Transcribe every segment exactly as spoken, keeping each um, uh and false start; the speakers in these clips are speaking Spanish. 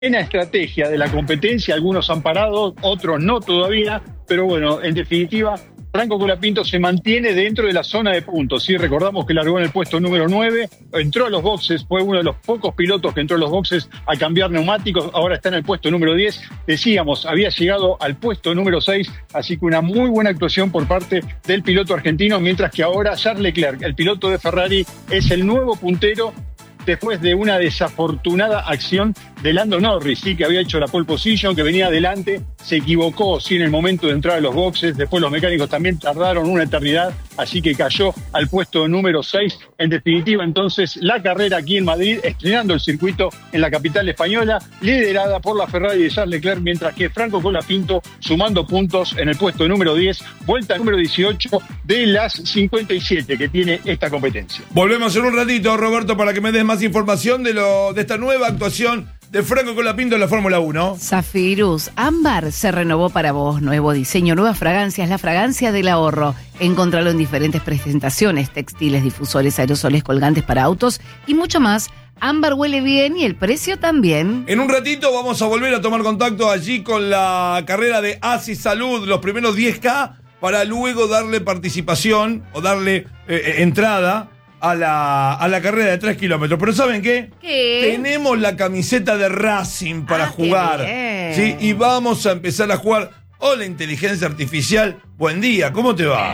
buena estrategia de la competencia, algunos han parado, otros no todavía, pero bueno, en definitiva, Franco Colapinto se mantiene dentro de la zona de puntos, ¿sí? Recordamos que largó en el puesto número nueve, entró a los boxes, fue uno de los pocos pilotos que entró a los boxes a cambiar neumáticos, ahora está en el puesto número diez, decíamos, había llegado al puesto número seis, así que una muy buena actuación por parte del piloto argentino, mientras que ahora Charles Leclerc, el piloto de Ferrari, es el nuevo puntero después de una desafortunada acción de Lando Norris, sí, que había hecho la pole position, que venía adelante, se equivocó sí, en el momento de entrar a los boxes, después los mecánicos también tardaron una eternidad, así que cayó al puesto número seis. En definitiva, entonces, la carrera aquí en Madrid, estrenando el circuito en la capital española, liderada por la Ferrari de Charles Leclerc, mientras que Franco Colapinto sumando puntos en el puesto número diez, vuelta número dieciocho de las cincuenta y siete que tiene esta competencia. Volvemos en un ratito, Roberto, para que me des más información de, lo, de esta nueva actuación de Franco Colapinto en la Fórmula uno. Zafirus, Ámbar se renovó para vos, nuevo diseño, nuevas fragancias, la fragancia del ahorro. Encontralo en diferentes presentaciones, textiles, difusores, aerosoles, colgantes para autos y mucho más. Ámbar huele bien y el precio también. En un ratito vamos a volver a tomar contacto allí con la carrera de ASI Salud, los primeros diez K, para luego darle participación o darle eh, entrada a la, a la carrera de tres kilómetros. Pero ¿saben qué? ¿Qué? Tenemos la camiseta de Racing para ah, jugar. ¿Sí? Y vamos a empezar a jugar. Hola, inteligencia artificial. Buen día, ¿cómo te va?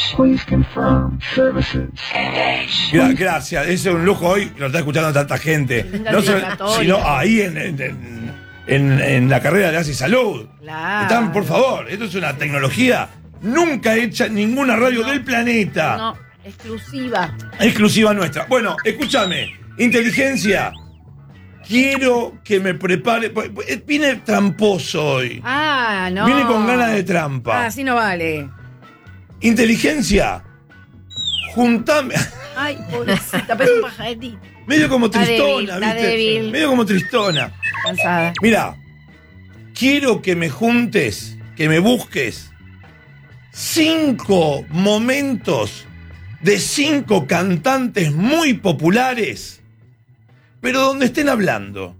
Gra- gracias, ese es un lujo hoy, lo está escuchando tanta gente. No se, sino ahí en, en, en, en la carrera de ASI Salud. Claro. Están, por favor, esto es una tecnología nunca hecha en ninguna radio no, del planeta. No. Exclusiva. Exclusiva nuestra. Bueno, escúchame. Inteligencia, quiero que me prepare. Viene tramposo hoy. Ah, no. Viene con ganas de trampa. Ah, así no vale. Inteligencia, juntame. Ay, pobrecita, parece un pajaretito. Medio como Está tristona, débil, está ¿viste? débil. Medio como tristona. Cansada. Mira, quiero que me juntes, que me busques cinco momentos de cinco cantantes muy populares, pero donde estén hablando.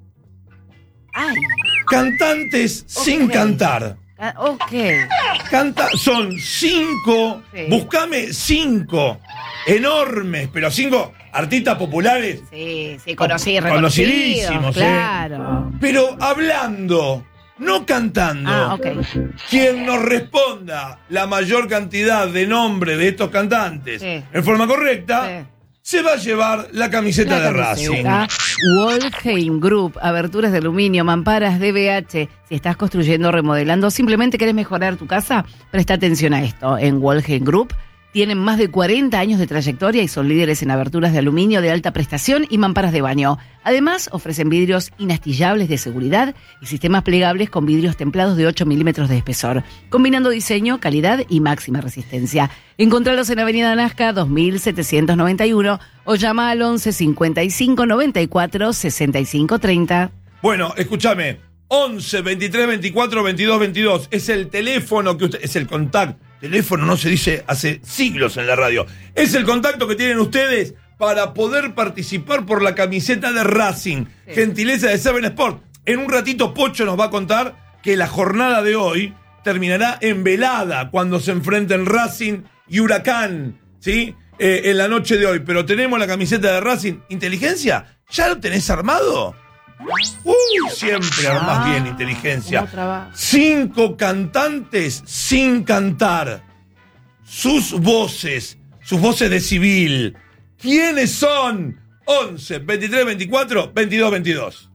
Ay. Cantantes okay. sin cantar. Ah, ok. Canta, son cinco, sí. Buscame cinco enormes, pero cinco artistas populares. Sí, sí, conocí, conocidísimos, claro. ¿eh? Pero hablando, no cantando. Ah, ok. Quien nos responda la mayor cantidad de nombres de estos cantantes sí. en forma correcta, sí. se va a llevar la camiseta la de camiseta. Racing. Wolheim Group, aberturas de aluminio, mamparas D B H. Si estás construyendo, remodelando, simplemente querés mejorar tu casa, presta atención a esto. En Wolheim Group tienen más de cuarenta años de trayectoria y son líderes en aberturas de aluminio de alta prestación y mamparas de baño. Además, ofrecen vidrios inastillables de seguridad y sistemas plegables con vidrios templados de ocho milímetros de espesor, combinando diseño, calidad y máxima resistencia. Encontralos en Avenida Nazca dos mil setecientos noventa y uno o llama al once cincuenta y cinco noventa y cuatro sesenta y cinco treinta. Bueno, escúchame, once veintitrés veinticuatro veintidós veintidós es el teléfono que usted, es el contacto. Teléfono no se dice hace siglos en la radio. Es el contacto que tienen ustedes para poder participar por la camiseta de Racing. Sí. Gentileza de Seven Sport. En un ratito Pocho nos va a contar que la jornada de hoy terminará en velada cuando se enfrenten Racing y Huracán, ¿sí? Eh, en la noche de hoy. Pero tenemos la camiseta de Racing. ¿Inteligencia? ¿Ya lo tenés armado? Uy, siempre armás ah, bien, inteligencia. Cinco cantantes sin cantar. Sus voces, sus voces de civil. ¿Quiénes son? once veintitrés veinticuatro veintidós veintidós.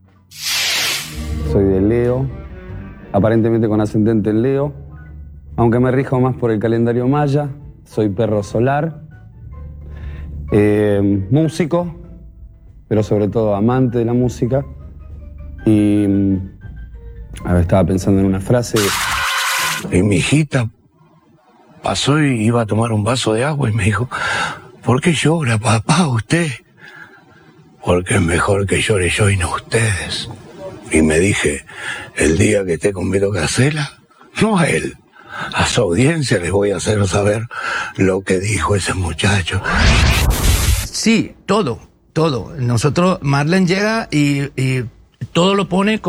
Soy de Leo, aparentemente con ascendente en Leo, aunque me rijo más por el calendario maya. Soy perro solar, eh, músico, pero sobre todo amante de la música. Y a ver, estaba pensando en una frase. Y mi hijita pasó y iba a tomar un vaso de agua y me dijo: ¿por qué llora, papá, usted? Porque es mejor que llore yo y no ustedes. Y me dije: el día que esté con Vito Casella, no a él, a su audiencia les voy a hacer saber lo que dijo ese muchacho. Sí, todo, todo. Nosotros, Marlene llega y... y todo lo pone